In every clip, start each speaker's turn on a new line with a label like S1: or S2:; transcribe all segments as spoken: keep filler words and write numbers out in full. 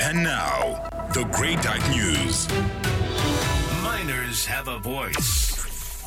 S1: And now, the Great Dyke News.
S2: Miners have a voice.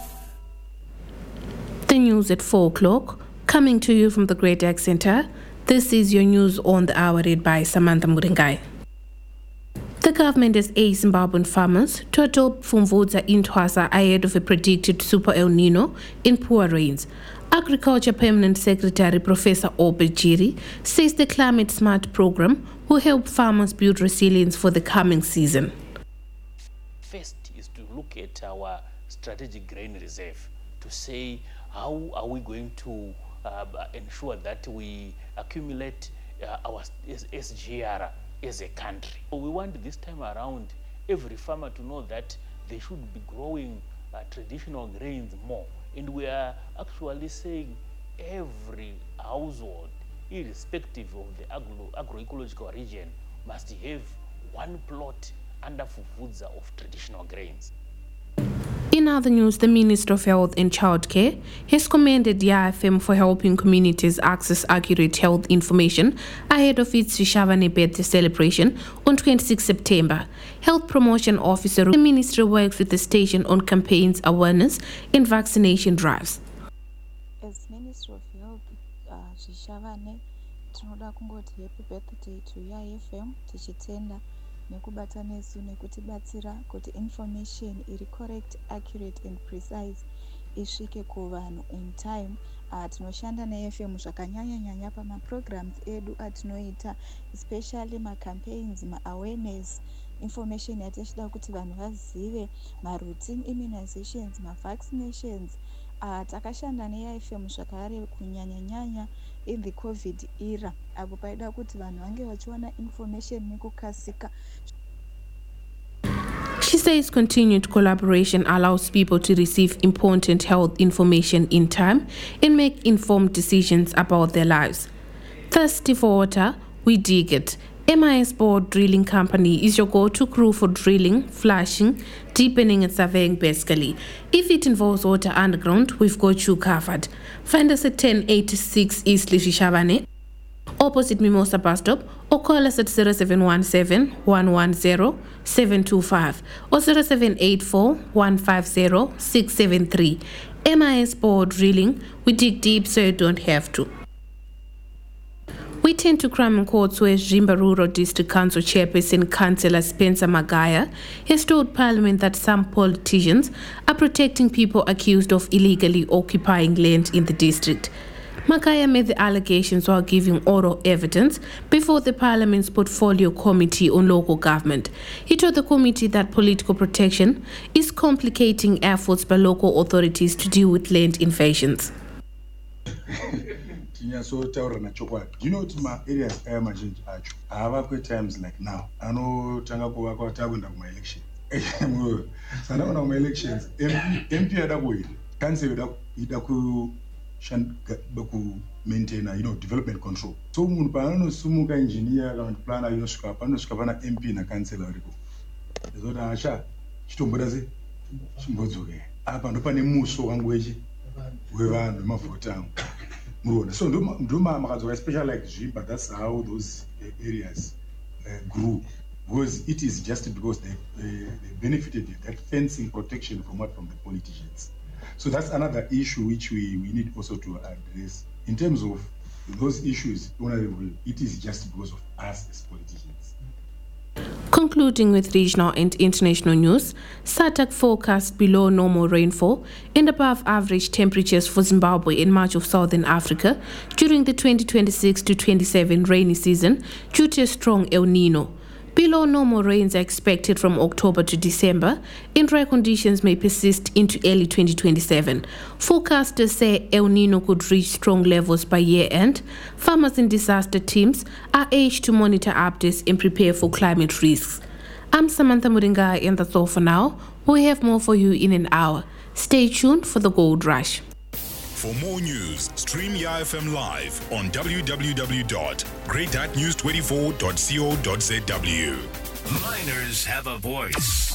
S3: The news at four o'clock, coming to you from the Great Dyke Center. This is your news on the hour, read by Samantha Muringai. The government has asked Zimbabwean farmers to adopt Fumvudza Intwasa ahead of a predicted Super El Nino in poor rains. Agriculture Permanent Secretary Professor Obed Jiri says the Climate Smart program will help farmers build resilience for the coming season.
S4: First is to look at our strategic grain reserve to say how are we going to uh, ensure that we accumulate uh, our S G R as a country. So we want this time around every farmer to know that they should be growing uh, traditional grains more. And we are actually saying every household, irrespective of the agro agroecological region, must have one plot under Fumvudza of traditional grains.
S3: In other news, the Minister of Health and Childcare has commended the I F M for helping communities access accurate health information ahead of its Shishavane birthday celebration on the twenty-sixth of September. Health Promotion Officer, the Ministry works with the station on campaigns, awareness and vaccination drives.
S5: As Minister of Health, uh, Shishavane, tinoda kungoti happy birthday to I F M, tichitenda nekubata nesu nekutibatsira kuti information iri correct, accurate and precise isvike kuvanhu in time. Uh, tinoshanda na-F M zvakanyanya-nyanya pama-programs edu atinoita, especially ma-campaigns, ma-awareness information yatichida kuti vanhu vazive, ma-routine immunizations, ma-vaccinations. Uh, takashanda ne-F M zvakare kunyanya-nyanya in the COVID era, apo paida kuti vanhu vange vachiwana information nekukasika.
S3: She says continued collaboration allows people to receive important health information in time and make informed decisions about their lives. Thirsty for water? We dig it. M I S Board Drilling Company is your go-to crew for drilling, flashing, deepening and surveying basically. If it involves water underground, we've got you covered. Find us at ten eighty-six East Shishavane, opposite Mimosa Bus Stop, or call us at zero seven one seven, one one zero, seven two five or zero seven eight four, one five zero, six seven three. M I S Board Drilling, we dig deep so you don't have to. We tend to crime courts where Jimba Rural District Council Chairperson Councillor Spencer Magaya has told Parliament that some politicians are protecting people accused of illegally occupying land in the district. Magaya made the allegations while giving oral evidence before the Parliament's Portfolio Committee on Local Government. He told the committee that political protection is complicating efforts by local authorities to deal with land invasions.
S6: So you know what my areas I imagine acho. I have a times like now. I know tanga kuwa kwa tabu na my election. Sana na my elections. M P ada boy. Council da ida ku shan baku maintain you know development control. So mun pa no sumu ka engineer ka planner you know suka pa no suka bana M P na council ariko. Ezo da asha chitombodaze chimbozoke. Apa ndo pane muso wangu echi. Wevanhu mavota. So, especially like Jimba, that's how those areas uh, grew. Because it is just because they, they, they benefited that fencing protection from what from the politicians. So that's another issue which we, we need also to address. In terms of those issues, it is just because of us as politicians.
S3: Concluding with regional and international news, SADC forecast below normal rainfall and above average temperatures for Zimbabwe and much of southern Africa during the twenty twenty-six to twenty-seven rainy season due to a strong El Nino. Below normal rains are expected from October to December, and dry conditions may persist into early twenty twenty-seven. Forecasters say El Nino could reach strong levels by year-end. Farmers and disaster teams are urged to monitor updates and prepare for climate risks. I'm Samantha Muringai, and that's all for now. We'll have more for you in an hour. Stay tuned for the Gold Rush.
S1: For more news, stream Y I F M live on w w w dot great dyke news twenty-four dot co dot z w.
S2: Miners have a voice.